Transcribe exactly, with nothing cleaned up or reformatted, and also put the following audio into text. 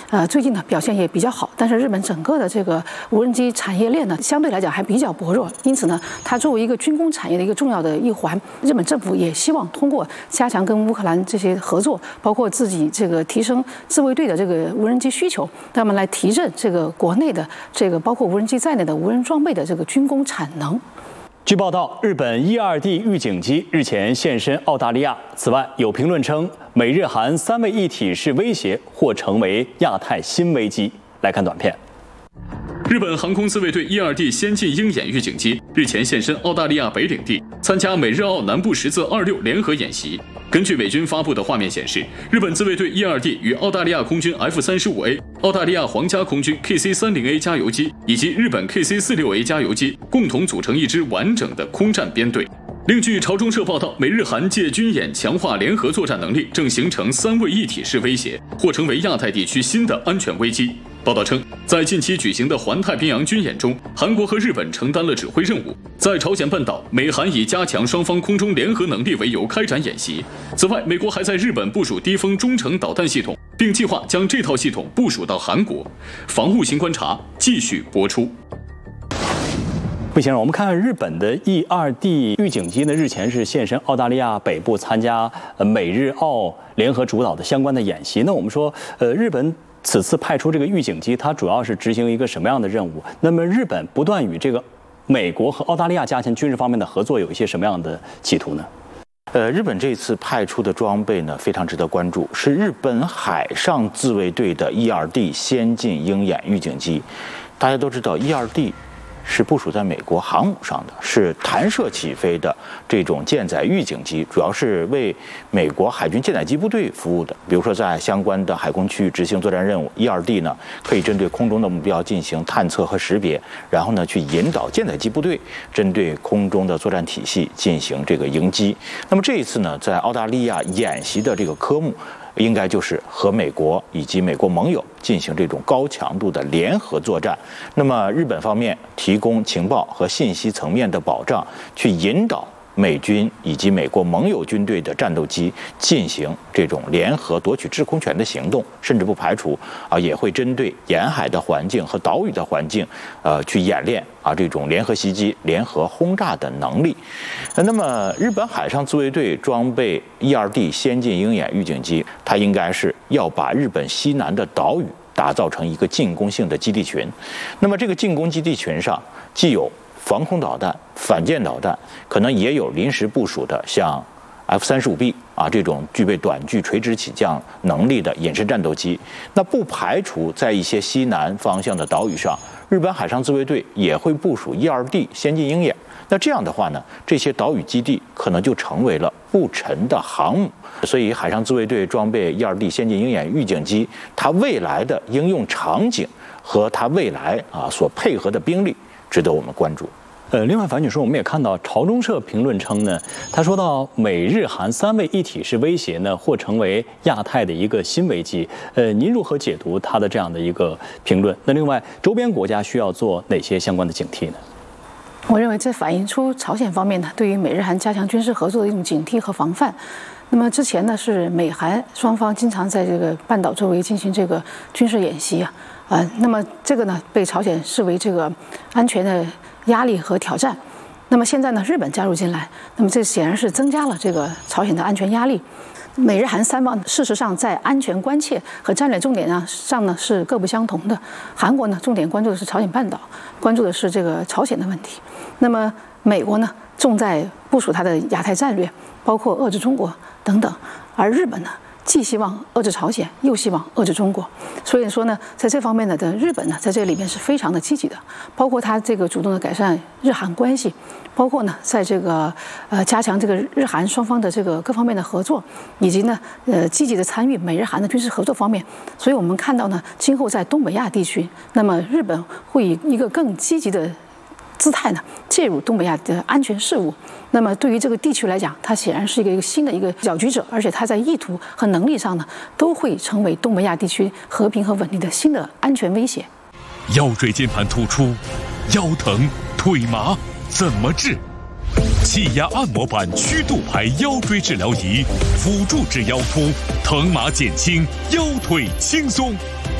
呃，最近呢表现也比较好，但是日本整个的这个无人机产业链呢，相对来讲还比较薄弱，因此呢，它作为一个军工产业的一个重要的一环，日本政府也希望通过加强跟乌克兰这些合作，包括自己这个提升自卫队的这个无人机需求，那么来提振这个国内的这个包括无人机在内的无人装备的这个军工产能。 据报道，日本 E 二 D 预警机日前现身澳大利亚。此外，有评论称，美日韩三位一体式威胁或成为亚太新危机。来看短片。 日本航空自卫队 E 二 D 先进鹰眼预警机日前现身澳大利亚北领地，参加美日澳南部十字二六联合演习。根据美军发布的画面显示，日本自卫队 E 二 D 与澳大利亚空军 F 三十五 A、澳大利亚皇家空军 K C 三十 A 加油机以及日本 K C 四十六 A 加油机共同组成一支完整的空战编队。另据朝中社报道，美日韩借军演强化联合作战能力，正形成三位一体式威胁，或成为亚太地区新的安全危机。报道称，在近期举行的环太平洋军演中，韩国和日本承担了指挥任务。在朝鲜半岛，美韩以加强双方空中联合能力为由开展演习。此外，美国还在日本部署低风中程导弹系统，并计划将这套系统部署到韩国。防务新观察继续播出。 魏先生，我们看日本的 E 二 D 预警机呢，日前是现身澳大利亚北部参加呃美日澳联合主导的相关的演习。那我们说，呃，日本此次派出这个预警机，它主要是执行一个什么样的任务？那么日本不断与这个美国和澳大利亚加强军事方面的合作，有一些什么样的企图呢？ 呃，日本这次派出的装备呢，非常值得关注，是日本海上自卫队的 E 二 D 先进鹰眼预警机。大家都知道 E 二 D。是部署在美国航母上的，是弹射起飞的这种舰载预警机，主要是为美国海军舰载机部队服务的。比如说，在相关的海空区域执行作战任务 ，E 二 D 呢可以针对空中的目标进行探测和识别，然后呢去引导舰载机部队针对空中的作战体系进行这个迎击。那么这一次呢，在澳大利亚演习的这个科目，应该就是和美国以及美国盟友进行这种高强度的联合作战。那么日本方面提供情报和信息层面的保障，去引导美军以及美国盟友军队的战斗机进行这种联合夺取制空权的行动，甚至不排除啊也会针对沿海的环境和岛屿的环境，呃去演练啊这种联合袭击、联合轰炸的能力。那么日本海上自卫队装备 E 二 D 先进鹰眼预警机，它应该是要把日本西南的岛屿打造成一个进攻性的基地群。那么这个进攻基地群上既有防空导弹、反舰导弹，可能也有临时部署的像 F 三十五 B 啊这种具备短距垂直起降能力的隐身战斗机。那不排除在一些西南方向的岛屿上，日本海上自卫队也会部署 E 二 D 先进鹰眼。那这样的话呢，这些岛屿基地可能就成为了不沉的航母。所以海上自卫队装备 E 二 D 先进鹰眼预警机，它未来的应用场景和它未来啊所配合的兵力，值得我们关注。 呃，另外，樊女士，我们也看到朝中社评论称呢，他说到美日韩三位一体式威胁呢，或成为亚太的一个新危机。呃，您如何解读他的这样的一个评论？那另外，周边国家需要做哪些相关的警惕呢？ 我认为这反映出朝鲜方面呢，对于美日韩加强军事合作的一种警惕和防范。那么之前呢，是美韩双方经常在这个半岛周围进行这个军事演习啊，呃，那么这个呢，被朝鲜视为这个安全的压力和挑战。那么现在呢，日本加入进来，那么这显然是增加了这个朝鲜的安全压力。美日韩三方事实上在安全关切和战略重点上呢是各不相同的。韩国呢重点关注的是朝鲜半岛，关注的是这个朝鲜的问题。那么美国呢重在部署它的亚太战略，包括遏制中国等等。而日本呢既希望遏制朝鲜，又希望遏制中国，所以说呢，在这方面呢的日本呢，在这里面是非常的积极的，包括它这个主动的改善日韩关系，包括呢，在这个呃加强这个日韩双方的这个各方面的合作，以及呢呃积极的参与美日韩的军事合作方面。所以我们看到呢，今后在东北亚地区，那么日本会以一个更积极的姿态呢介入东北亚的安全事务。那么对于这个地区来讲，它显然是一个一个新的一个搅局者，而且它在意图和能力上呢，都会成为东北亚地区和平和稳定的新的安全威胁。 腰椎间盘突出、腰疼、腿麻怎么治？气压按摩板曲度牌腰椎治疗仪，辅助治腰突，疼麻减轻，腰腿轻松。